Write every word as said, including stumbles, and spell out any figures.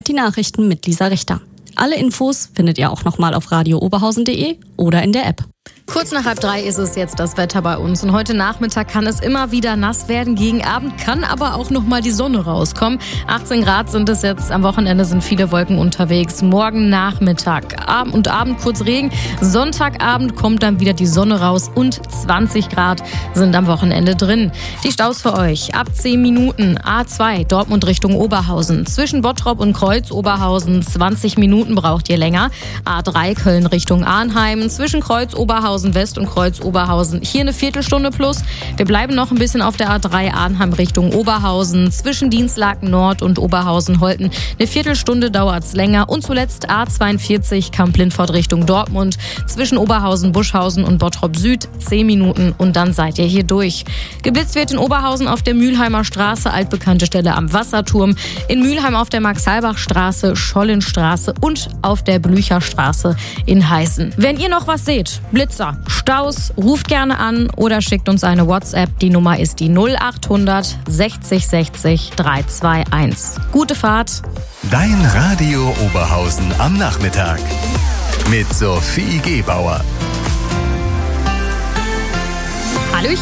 Die Nachrichten mit Lisa Richter. Alle Infos findet ihr auch nochmal auf radio oberhausen punkt de oder in der App. Kurz nach halb drei ist es jetzt das Wetter bei uns und heute Nachmittag kann es immer wieder nass werden. Gegen Abend kann aber auch noch mal die Sonne rauskommen. achtzehn Grad sind es jetzt, am Wochenende sind viele Wolken unterwegs. Morgen Nachmittag Abend und Abend kurz Regen. Sonntagabend kommt dann wieder die Sonne raus und zwanzig Grad sind am Wochenende drin. Die Staus für euch ab zehn Minuten. A zwei Dortmund Richtung Oberhausen. Zwischen Bottrop und Kreuz Oberhausen zwanzig Minuten braucht ihr länger. A drei Köln Richtung Arnheim. Zwischen Kreuz Oberhausen West und Kreuz Oberhausen. Hier eine Viertelstunde plus. Wir bleiben noch ein bisschen auf der A drei Arnheim Richtung Oberhausen. Zwischen Dienstlaken Nord und Oberhausen-Holten. Eine Viertelstunde dauert's länger. Und zuletzt A zweiundvierzig Kamp-Lindfort Richtung Dortmund. Zwischen Oberhausen, Buschhausen und Bottrop Süd zehn Minuten und dann seid ihr hier durch. Geblitzt wird in Oberhausen auf der Mülheimer Straße, altbekannte Stelle am Wasserturm. In Mülheim auf der Max-Halbach-Straße, Schollenstraße und auf der Blücherstraße in Heißen. Wenn ihr noch was seht, Blitzer, Staus, ruft gerne an oder schickt uns eine WhatsApp. Die Nummer ist die null achthundert sechzig sechzig dreihunderteinundzwanzig. Gute Fahrt. Dein Radio Oberhausen am Nachmittag mit Sophie Gebauer. Hallöchen.